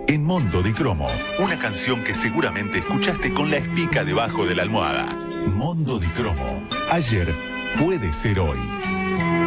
en Mondo di Cromo, una canción que seguramente escuchaste con la espica debajo de la almohada. Mondo di Cromo, ayer puede ser hoy.